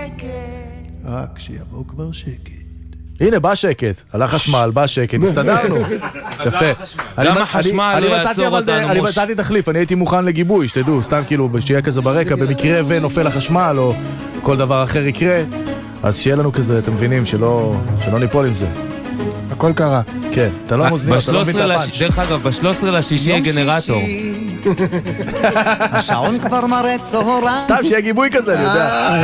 רק שיבוא כבר שקט. הנה, בא שקט, הלך חשמל, בא שקט, הסתדרנו. יפה. גם החשמל לא יעצור אותנו. אני מצאתי תחליף, אני הייתי מוכן לגיבוי, שתדעו, סתם כאילו, שיהיה כזה ברקע, במקרה ונופל החשמל, או כל דבר אחר יקרה, אז שיהיה לנו כזה, אתם מבינים, שלא ניפול עם זה. הכל קרה. כן, אתה לא מוזניות, אתה לא מבין את הפאנץ'. דרך אגב, ב-13 יהיה גנרטור. השעון כבר מראה צהריים. סתם שיהיה גיבוי כזה, אני יודע.